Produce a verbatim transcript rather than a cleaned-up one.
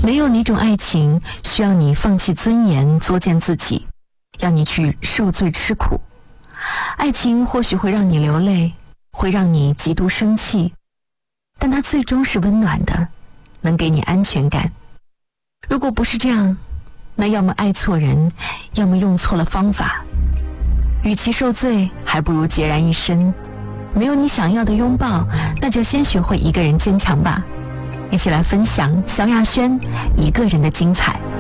没有哪种爱情需要你放弃尊严作践自己，要你去受罪吃苦。爱情或许会让你流泪，会让你极度生气，但它最终是温暖的，能给你安全感。如果不是这样，那要么爱错人，要么用错了方法。与其受罪，还不如孑然一身。没有你想要的拥抱，那就先学会一个人坚强吧。一起来分享萧亚轩一个人的精彩。